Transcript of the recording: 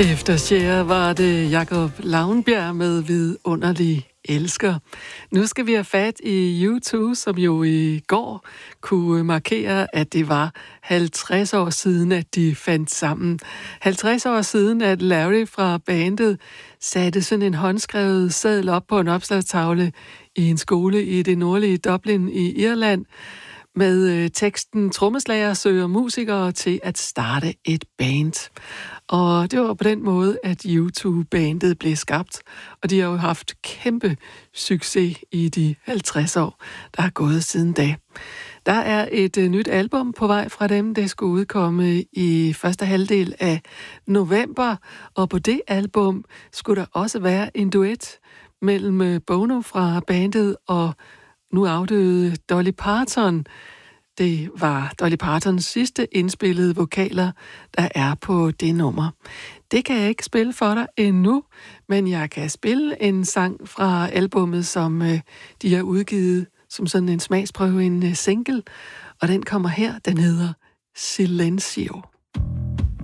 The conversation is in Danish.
Efter Cher var det Jakob Lavnbjerg med Vidunderlig Elsker. Nu skal vi have fat i U2, som jo i går kunne markere, at det var 50 år siden, at de fandt sammen. 50 år siden, at Larry fra bandet satte sådan en håndskrevet seddel op på en opslagstavle i en skole i det nordlige Dublin i Irland, med teksten "Trommeslager søger musikere til at starte et band". Og det var på den måde, at U2-bandet blev skabt, og de har jo haft kæmpe succes i de 50 år, der er gået siden da. Der er et nyt album på vej fra dem. Det skulle udkomme i første halvdel af november, og på det album skulle der også være en duet mellem Bono fra bandet og nu afdøde Dolly Parton. Det var Dolly Partons sidste indspillede vokaler, der er på det nummer. Det kan jeg ikke spille for dig endnu, men jeg kan spille en sang fra albummet, som de har udgivet som sådan en smagsprøve, en single, og den kommer her. Den hedder Silencio.